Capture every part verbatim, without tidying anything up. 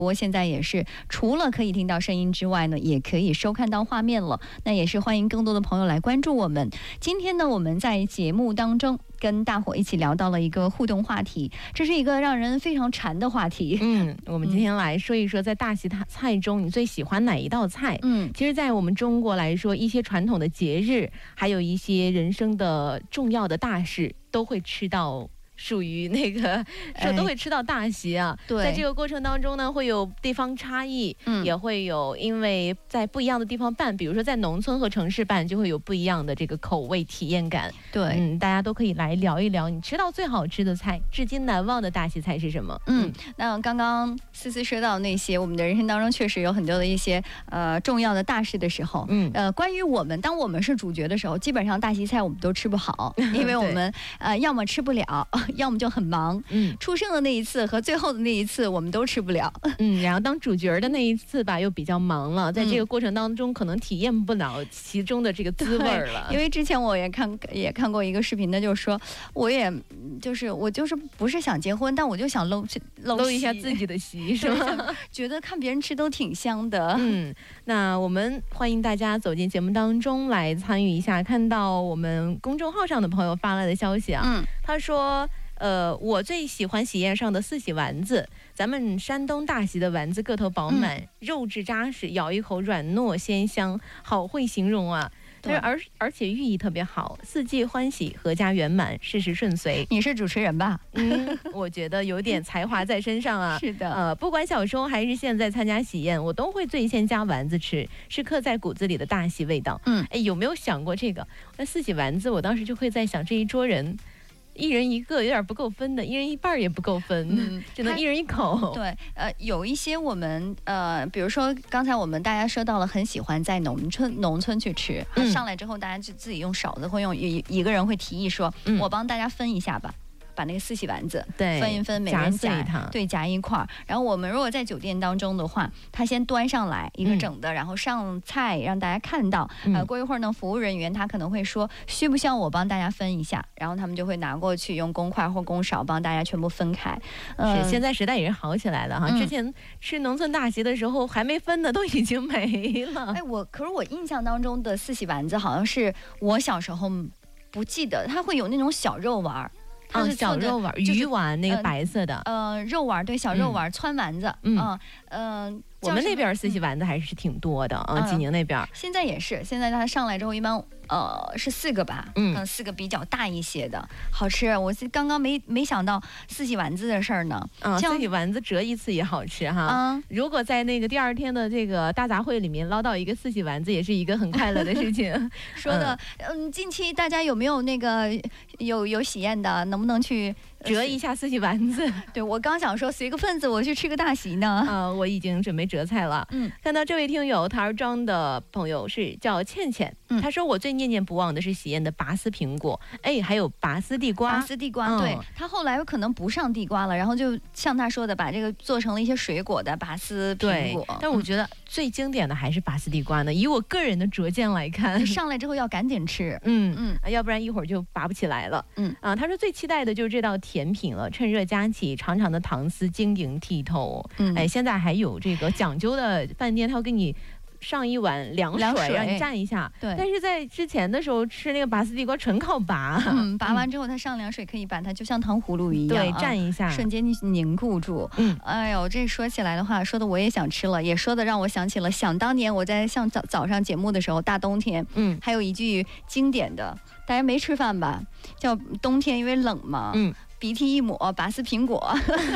不过现在也是除了可以听到声音之外呢，也可以收看到画面了。那也是欢迎更多的朋友来关注我们。今天呢，我们在节目当中跟大伙一起聊到了一个互动话题，这是一个让人非常馋的话题。 嗯，我们今天来说一说，在大席菜中你最喜欢哪一道菜？嗯，其实在我们中国来说，一些传统的节日，还有一些人生的重要的大事，都会吃到属于那个说都会吃到大席啊、哎、在这个过程当中呢，会有地方差异、嗯、也会有因为在不一样的地方办，比如说在农村和城市办就会有不一样的这个口味体验感。对，嗯，大家都可以来聊一聊你吃到最好吃的菜，至今难忘的大席菜是什么。 嗯，嗯那刚刚思思说到那些我们的人生当中确实有很多的一些呃重要的大事的时候，嗯呃关于我们当我们是主角的时候，基本上大席菜我们都吃不好，因为我们呃要么吃不了，要么就很忙。嗯，出生的那一次和最后的那一次我们都吃不了。 嗯，然后当主角的那一次吧又比较忙了，在这个过程当中可能体验不了其中的这个滋味了。 因为之前我也看也看过一个视频，那就是说我也就是我就是不是想结婚，但我就想搂搂一下自己的席，是吗？ 觉得看别人吃都挺香的。 嗯，那我们欢迎大家走进节目当中来参与一下。看到我们公众号上的朋友发来的消息啊，嗯，他说呃，我最喜欢喜宴上的四喜丸子，咱们山东大席的丸子个头饱满、嗯、肉质扎实，咬一口软糯鲜香，好会形容啊。对，而而且寓意特别好，四季欢喜，阖家圆满，事事顺遂。 你是主持人吧？ 嗯，我觉得有点才华在身上啊。 是的， 呃，不管小时候还是现在参加喜宴，我都会最先加丸子吃，是刻在骨子里的大席味道。嗯，哎，有没有想过这个？那四喜丸子，我当时就会在想，这一桌人一人一个有点不够分的，一人一半也不够分、嗯、只能一人一口。 对，呃，有一些我们呃，比如说刚才我们大家说到了，很喜欢在农村农村去吃、嗯、上来之后大家就自己用勺子，会用一一个人会提议说、嗯、我帮大家分一下吧，把那个四喜丸子分一分，每人夹对夹一块。然后我们如果在酒店当中的话，他先端上来一个整的、嗯、然后上菜让大家看到、嗯、呃，过一会儿呢服务人员他可能会说需不需要我帮大家分一下，然后他们就会拿过去用公筷或公勺帮大家全部分开。 呃、是现在时代也是好起来了哈、嗯、之前吃农村大席的时候还没分的都已经没了。 哎，我可是我印象当中的四喜丸子好像是我小时候不记得，它会有那种小肉丸， 它是小肉丸、鱼丸，那个白色的， 呃，肉丸，对，小肉丸、嗯、汆丸子，嗯嗯、呃， 我们那边四喜丸子还是挺多的啊，济宁那边现在也是，现在它上来之后一般呃是四个吧，嗯，四个比较大一些的，好吃。我是刚刚没没想到四喜丸子的事儿呢， 啊，四喜丸子折一次也好吃哈。嗯，如果在那个第二天的这个大杂烩里面捞到一个四喜丸子，也是一个很快乐的事情。 说的，嗯，近期大家有没有那个有有喜宴的，能不能去折一下四喜丸子？ 对，我刚想说随个份子我去吃个大席呢。 呃，我已经准备折菜了。嗯，看到这位听友台儿庄的朋友是叫倩倩，嗯，他说我最念念不忘的是喜宴的拔丝苹果，哎，还有拔丝地瓜。 拔丝地瓜，嗯、对，他后来有可能不上地瓜了，然后就像他说的，把这个做成了一些水果的拔丝苹果。 但我觉得最经典的还是拔丝地瓜呢，以我个人的拙见来看， 上来之后要赶紧吃， 嗯嗯，要不然一会儿就拔不起来了。嗯啊，他说最期待的就是这道甜品了，趁热夹起，长长的糖丝晶莹剔透。嗯，哎，现在还有这个讲究的饭店，他要给你上一碗凉 水, 凉水让你蘸一下。对，但是在之前的时候吃那个拔丝地瓜纯靠拔， 嗯，拔完之后它上凉水可以把它就像糖葫芦一样， 对，蘸一下、啊、 瞬间凝固住。嗯，哎呦，这说起来的话，说的我也想吃了，也说的让我想起了想当年我在像早早上节目的时候，大冬天，嗯，还有一句经典的，大家没吃饭吧，叫冬天因为冷嘛，嗯，鼻涕一抹拔丝苹果。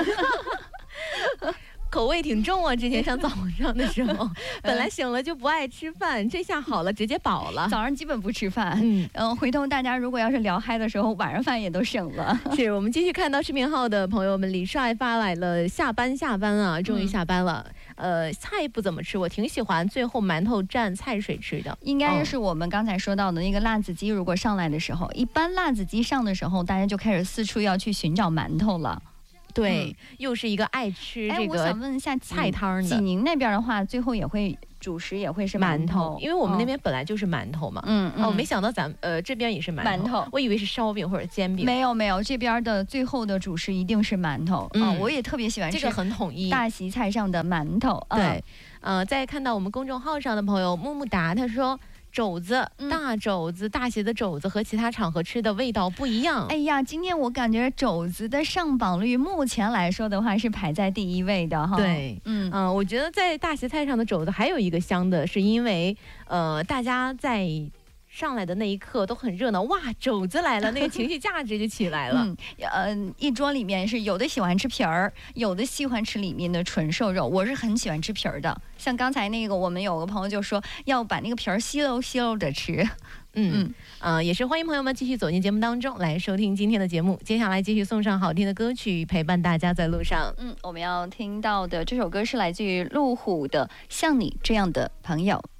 口味挺重啊，之前上早上的时候本来醒了就不爱吃饭，这下好了，直接饱了， 早上基本不吃饭。嗯嗯，回头大家如果要是聊嗨的时候，晚上饭也都省了。 是，我们继续看到视频号的朋友们，李帅发来了下班下班啊，终于下班了、嗯、呃，菜不怎么吃，我挺喜欢最后馒头蘸菜水吃的。 应该是我们刚才说到的那个辣子鸡，如果上来的时候，一般辣子鸡上的时候，大家就开始四处要去寻找馒头了。 对、嗯，又是一个爱吃这个哎，我想问一下菜汤的。 济宁那边的话，最后也会主食也会是馒头， 因为我们那边本来就是馒头嘛。 嗯嗯。 哦，没想到咱呃这边也是馒头，我以为是烧饼或者煎饼。 没有没有，这边的最后的主食一定是馒头。嗯，我也特别喜欢吃， 这个很统一。 大席菜上的馒头。 对，呃，再看到我们公众号上的朋友木木达，他说。肘子，大肘子，大席的肘子和其他场合吃的味道不一样。 哎呀，今天我感觉肘子的上榜率目前来说的话是排在第一位的哈。 对，嗯嗯、呃，我觉得在大席菜上的肘子还有一个香的，是因为呃大家在上来的那一刻都很热闹，哇，肘子来了，那个情绪价值就起来了。 嗯，呃，一桌里面是有的喜欢吃皮儿，有的喜欢吃里面的纯瘦肉。我是很喜欢吃皮儿的，像刚才那个我们有个朋友就说要把那个皮儿吸溜吸溜着吃。 嗯嗯，呃，也是欢迎朋友们继续走进节目当中来收听今天的节目。接下来继续送上好听的歌曲，陪伴大家在路上。 嗯，我们要听到的这首歌是来自于路虎的《像你这样的朋友》。